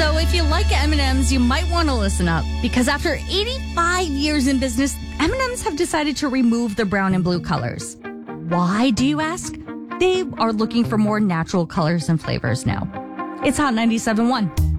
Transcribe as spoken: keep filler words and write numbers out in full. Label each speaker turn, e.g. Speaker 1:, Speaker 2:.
Speaker 1: So if you like M and M's, you might want to listen up, because after eighty-five years in business, M and M's have decided to remove the brown and blue colors. Why, do you ask? They are looking for more natural colors and flavors now. It's Hot ninety-seven point one.